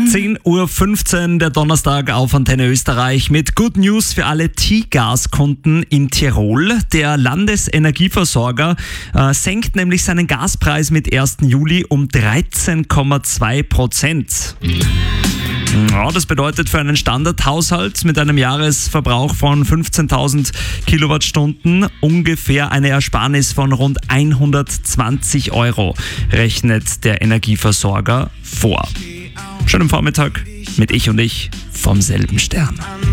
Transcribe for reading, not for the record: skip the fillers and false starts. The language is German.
10:15 Uhr, der Donnerstag auf Antenne Österreich mit Good News für alle T-Gas-Kunden in Tirol. Der Landesenergieversorger senkt nämlich seinen Gaspreis mit 1. Juli um 13,2%. Ja, das bedeutet für einen Standardhaushalt mit einem Jahresverbrauch von 15.000 Kilowattstunden ungefähr eine Ersparnis von rund 120 €, rechnet der Energieversorger vor. Schönen Vormittag mit Ich und Ich vom selben Stern.